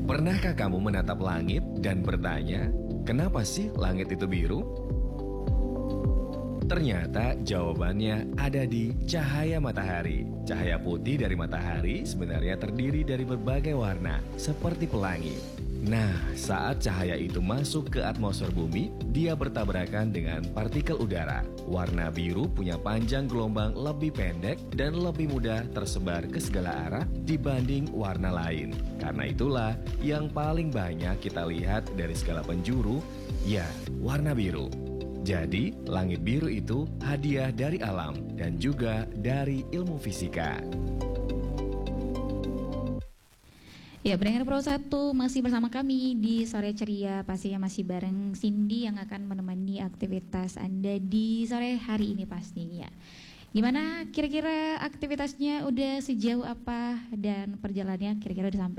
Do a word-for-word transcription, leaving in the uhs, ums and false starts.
Pernahkah kamu menatap langit dan bertanya, kenapa sih langit itu biru? Ternyata jawabannya ada di cahaya matahari. Cahaya putih dari matahari sebenarnya terdiri dari berbagai warna, seperti pelangi. Nah, saat cahaya itu masuk ke atmosfer bumi, dia bertabrakan dengan partikel udara. Warna biru punya panjang gelombang lebih pendek dan lebih mudah tersebar ke segala arah dibanding warna lain. Karena itulah yang paling banyak kita lihat dari segala penjuru, ya, warna biru. Jadi, langit biru itu hadiah dari alam dan juga dari ilmu fisika. Ya, pendengar Pro satu masih bersama kami di Sore Ceria, pastinya masih bareng Cindy yang akan menemani aktivitas Anda di sore hari ini pastinya. Gimana kira-kira aktivitasnya udah sejauh apa dan perjalanannya kira-kira udah sampai